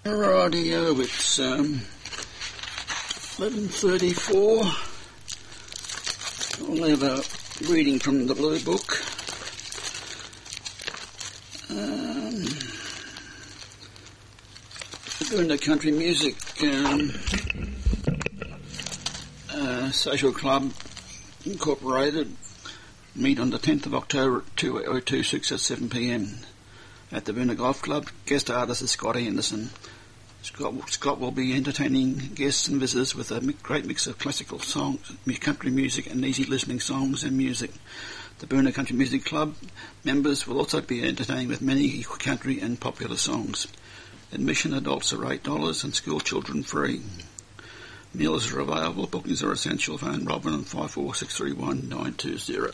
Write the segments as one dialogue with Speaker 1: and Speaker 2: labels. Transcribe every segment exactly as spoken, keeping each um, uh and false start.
Speaker 1: Rightio, it's um, eleven thirty-four. I'll have a reading from the Blue Book. Um, Boondah Country Music um, uh, Social Club Incorporated meet on the tenth of October at two thousand twenty-six at seven p m at the Boondah Golf Club. Guest artist is Scott Anderson. Scott, Scott will be entertaining guests and visitors with a great mix of classical songs, country music and easy listening songs and music. The Boondah Country Music Club members will also be entertaining with many country and popular songs. Admission adults are eight dollars and school children free. Meals are available. Bookings are essential. Phone Robin on five four six three one nine two zero.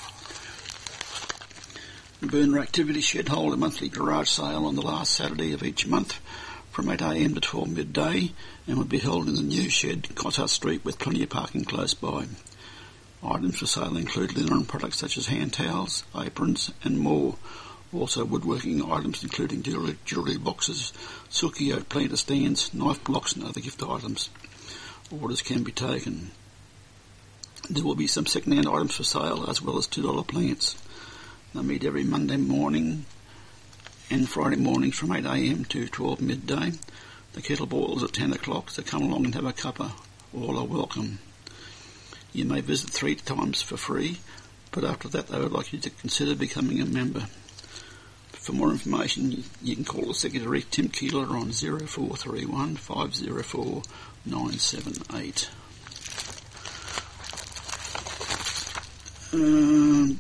Speaker 1: The Boondah Activity Shed hold a monthly garage sale on the last Saturday of each month from eight a m to twelve midday and will be held in the new shed, Cotthart Street, with plenty of parking close by. Items for sale include linen products such as hand towels, aprons and more. Also woodworking items including jewellery, jewellery boxes, silky oak planter stands, knife blocks and other gift items. Orders can be taken. There will be some second-hand items for sale as well as two dollar plants. They meet every Monday morning and Friday mornings from eight a m to twelve midday. The kettle boils at ten o'clock, so come along and have a cuppa. All are welcome. You may visit three times for free, but after that they would like you to consider becoming a member. For more information, you can call the Secretary Tim Keeler on zero four three one five zero four nine seven eight. Um,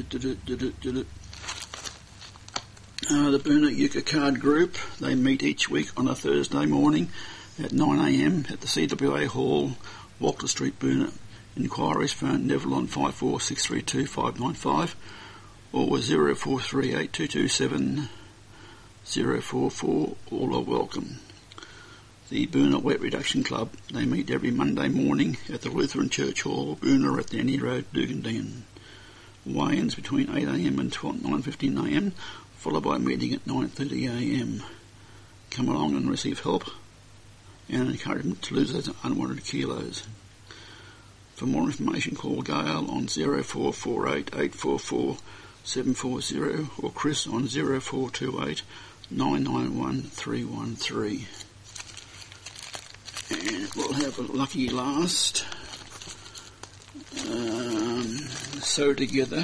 Speaker 1: Uh, the Boondah Euchre Card Group, they meet each week on a Thursday morning at nine a m at the C W A Hall, Walter Street, Boondah. Inquiries phone Neville on five four six three two five nine five or zero four three eight two two seven zero four four. All are welcome. The Boondah Wet Reduction Club, they meet every Monday morning at the Lutheran Church Hall, Boondah at Danny Road, Dugandian. Weigh-ins between eight a m and nine fifteen a m, followed by a meeting at nine thirty a m. Come along and receive help and encouragement to lose those unwanted kilos. For more information, call Gail on zero four four eight eight four four seven four zero or Chris on zero four two eight nine nine one three one three. And we'll have a lucky last. Um, so Together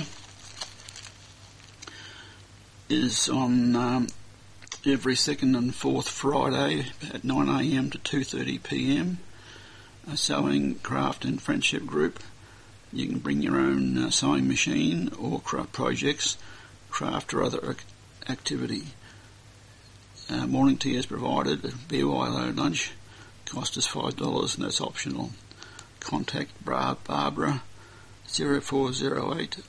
Speaker 1: is on um, every second and fourth Friday at nine a m to two thirty p m. A sewing, craft and friendship group. You can bring your own uh, sewing machine or craft projects, craft or other ac- activity. Uh, morning tea is provided, B Y O lunch. Cost is five dollars and that's optional. Contact Bra- Barbara zero four zero eight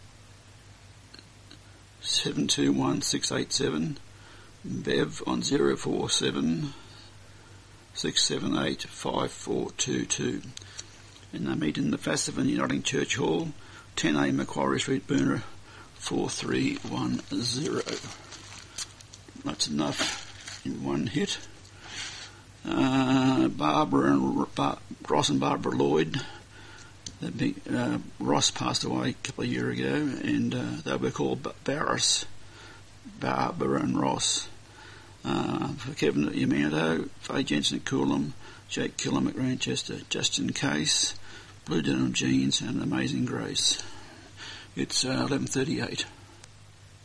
Speaker 1: seven two one six eight seven, Bev on zero four seven six seven eight five four two two. And they meet in the Fassifan Uniting Church Hall, ten a Macquarie Street, Boondah, four three one zero. That's enough in one hit. Uh, Barbara and Bar- Ross and Barbara Lloyd. Be, uh, Ross passed away a couple of years ago, and uh, they were called Barris, Barbara and Ross. Uh, for Kevin at Yamando, Faye Jensen at Coolum, Jake Killam at Manchester, Justin Case, Blue Denim Jeans, and Amazing Grace. It's uh, eleven thirty-eight.